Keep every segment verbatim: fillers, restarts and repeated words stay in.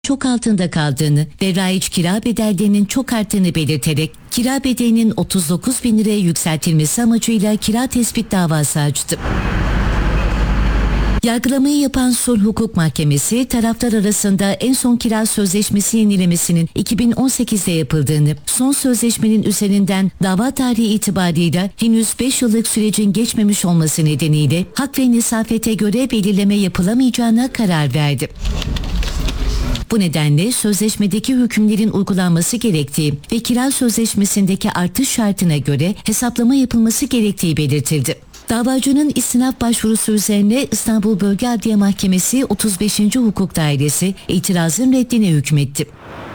çok altında kaldığını ve raiç kira bedellerinin çok arttığını belirterek kira bedelinin otuz dokuz bin liraya yükseltilmesi amacıyla kira tespit davası açtı. Yargılamayı yapan Sulh Hukuk Mahkemesi, taraflar arasında en son kira sözleşmesi yenilemesinin iki bin on sekizde yapıldığını, son sözleşmenin üzerinden dava tarihi itibarıyla henüz beş yıllık sürecin geçmemiş olması nedeniyle hak ve nesafete göre belirleme yapılamayacağına karar verdi. Bu nedenle sözleşmedeki hükümlerin uygulanması gerektiği ve kira sözleşmesindeki artış şartına göre hesaplama yapılması gerektiği belirtildi. Davacının istinaf başvurusu üzerine İstanbul Bölge Adliye Mahkemesi otuz beşinci Hukuk Dairesi itirazın reddine hükmetti.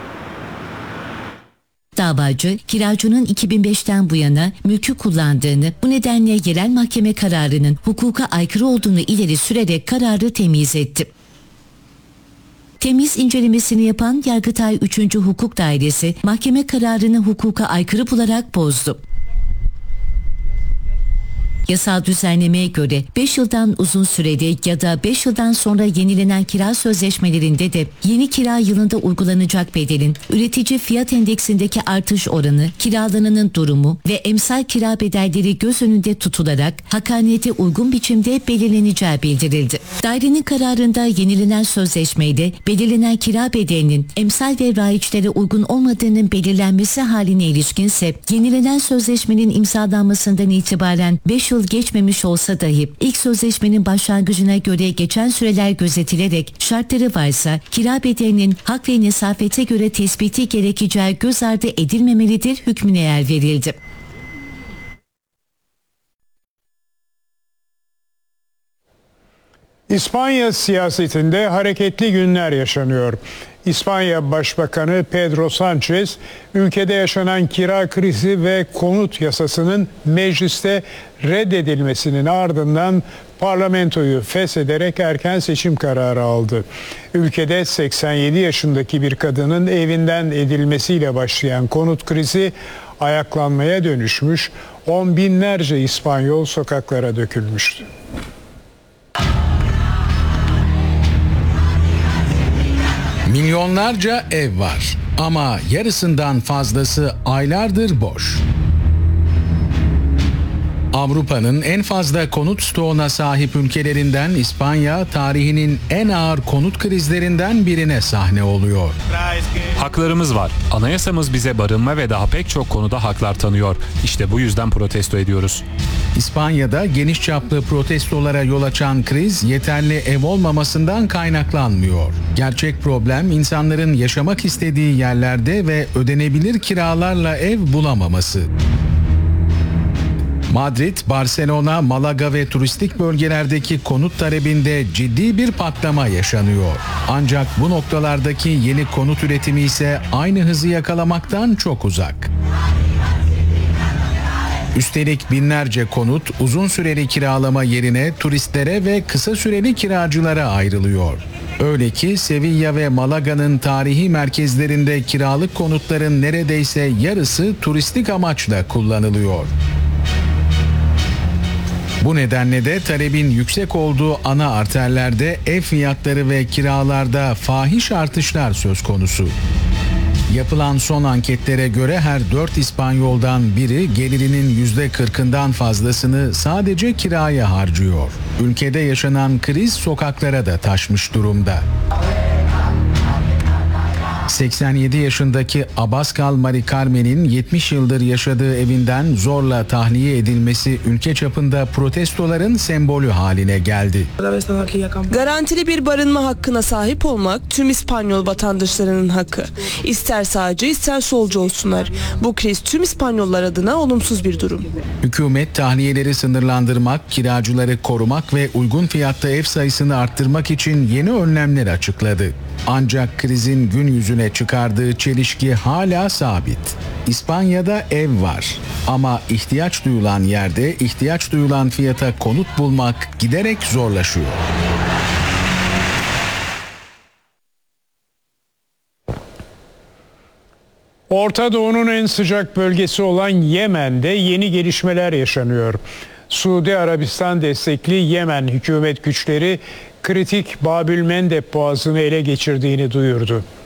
Davacı, kiracının iki bin beşten bu yana mülkü kullandığını, bu nedenle yerel mahkeme kararının hukuka aykırı olduğunu ileri sürerek kararı temyiz etti. Temyiz incelemesini yapan Yargıtay üçüncü Hukuk Dairesi, mahkeme kararını hukuka aykırı bularak bozdu. Yasal düzenlemeye göre beş yıldan uzun sürede ya da beş yıldan sonra yenilenen kira sözleşmelerinde de yeni kira yılında uygulanacak bedelin üretici fiyat endeksindeki artış oranı, kiralananın durumu ve emsal kira bedelleri göz önünde tutularak hakkaniyete uygun biçimde belirleneceği bildirildi. Dairenin kararında yenilenen sözleşmeyle belirlenen kira bedelinin emsal ve raiçlere uygun olmadığının belirlenmesi haline ilişkinse yenilenen sözleşmenin imzalanmasından itibaren beş yıl geçmemiş olsa dahi ilk sözleşmenin başlangıcına göre geçen süreler gözetilerek şartları varsa kira bedelinin hak ve nesafete göre tespiti gerekeceği göz ardı edilmemelidir hükmüne yer verildi. İspanya siyasetinde hareketli günler yaşanıyor. İspanya Başbakanı Pedro Sánchez, ülkede yaşanan kira krizi ve konut yasasının mecliste reddedilmesinin ardından parlamentoyu feshederek erken seçim kararı aldı. Ülkede seksen yedi yaşındaki bir kadının evinden edilmesiyle başlayan konut krizi ayaklanmaya dönüşmüş, on binlerce İspanyol sokaklara dökülmüştü. Milyonlarca ev var ama yarısından fazlası aylardır boş. Avrupa'nın en fazla konut stoğuna sahip ülkelerinden İspanya, tarihinin en ağır konut krizlerinden birine sahne oluyor. Haklarımız var. Anayasamız bize barınma ve daha pek çok konuda haklar tanıyor. İşte bu yüzden protesto ediyoruz. İspanya'da geniş çaplı protestolara yol açan kriz yeterli ev olmamasından kaynaklanmıyor. Gerçek problem insanların yaşamak istediği yerlerde ve ödenebilir kiralarla ev bulamaması. Madrid, Barcelona, Malaga ve turistik bölgelerdeki konut talebinde ciddi bir patlama yaşanıyor. Ancak bu noktalardaki yeni konut üretimi ise aynı hızı yakalamaktan çok uzak. Üstelik binlerce konut uzun süreli kiralama yerine turistlere ve kısa süreli kiracılara ayrılıyor. Öyle ki Sevilla ve Malaga'nın tarihi merkezlerinde kiralık konutların neredeyse yarısı turistik amaçla kullanılıyor. Bu nedenle de talebin yüksek olduğu ana arterlerde ev fiyatları ve kiralarda fahiş artışlar söz konusu. Yapılan son anketlere göre her dört İspanyol'dan biri gelirinin yüzde kırkından fazlasını sadece kiraya harcıyor. Ülkede yaşanan kriz sokaklara da taşmış durumda. seksen yedi yaşındaki Abascal Mari Carmen'in yetmiş yıldır yaşadığı evinden zorla tahliye edilmesi ülke çapında protestoların sembolü haline geldi. Garantili bir barınma hakkına sahip olmak tüm İspanyol vatandaşlarının hakkı. İster sağcı ister solcu olsunlar. Bu kriz tüm İspanyollar adına olumsuz bir durum. Hükümet tahliyeleri sınırlandırmak, kiracıları korumak ve uygun fiyatta ev sayısını arttırmak için yeni önlemler açıkladı. Ancak krizin gün yüzüne çıkardığı çelişki hala sabit. İspanya'da ev var ama ihtiyaç duyulan yerde ihtiyaç duyulan fiyata konut bulmak giderek zorlaşıyor. Orta Doğu'nun en sıcak bölgesi olan Yemen'de yeni gelişmeler yaşanıyor. Suudi Arabistan destekli Yemen hükümet güçleri kritik Babül Mendeb Boğazı'nı ele geçirdiğini duyurdu.